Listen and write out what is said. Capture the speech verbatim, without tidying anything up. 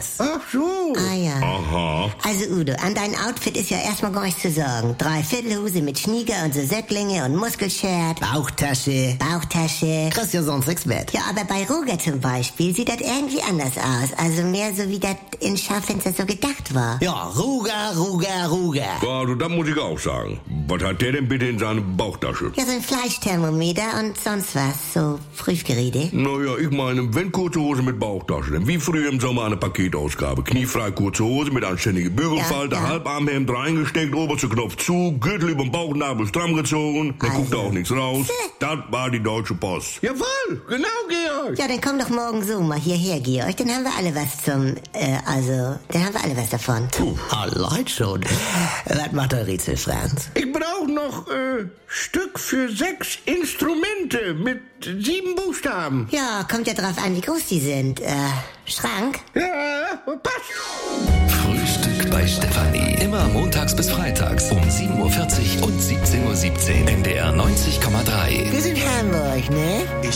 Dress. Ach so. Ah ja. Aha. Also Udo, an dein Outfit ist ja erstmal gar nichts zu sagen. Dreiviertelhose mit Schnieger und so Söcklinge und Muskelshirt, Bauchtasche. Bauchtasche. Kriegst ja sonst nichts mit. Ja, aber bei Roger zum Beispiel sieht das irgendwie anders aus. Also mehr so, wie das in Schaufenster so gedacht war. Ja, Ruger, Ruger, Ruger. Ja, du, das muss ich auch sagen. Was hat der denn bitte in seiner Bauchtasche? Ja, so ein Fleischthermometer und sonst was. So Prüfgeräte. Naja, ich meine, wenn kurze Hose mit Bauchtasche, denn wie früher im Sommer eine Paketausgabe. Kniefrei kurze Hose mit anständiger Bügelfalte, Ja, ja. Halbarmhemd reingesteckt, oberster Knopf zu, Gürtel über den Bauchnabel stramm gezogen, dann Also. guckt da auch nichts raus. Das war die Deutsche Post. Jawohl, genau, Georg. Ja, dann komm doch morgen so mal hierher, Georg. Dann haben wir alle was zum, äh, also, dann haben wir alle was davon. Puh, oh, Leute schon. Was macht der Rätsel, Franz? Ich brauche noch äh, Stück für sechs Instrumente mit sieben Buchstaben. Ja, kommt ja drauf an, wie groß die sind. Äh, Schrank? Ja, passt. Frühstück bei Stefanie. Immer montags bis freitags um sieben Uhr vierzig und siebzehn Uhr siebzehn. N D R neunzig Komma drei. Wir sind Hamburg, ne?